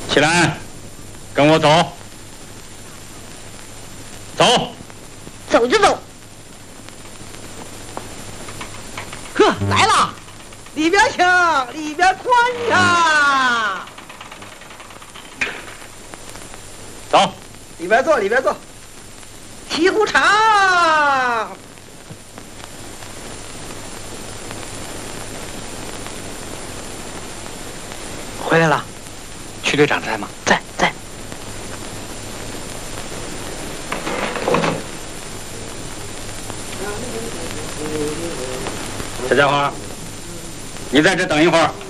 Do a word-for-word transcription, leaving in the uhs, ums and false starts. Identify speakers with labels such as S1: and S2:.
S1: 起来，跟我走。走。
S2: 走就走。
S3: 呵，来了，里边请，里边宽敞。
S1: 走。
S3: 里边坐，里边坐。沏壶茶。
S4: 回来了，区队长在吗？在在。
S1: 小家伙，你在这等一会儿。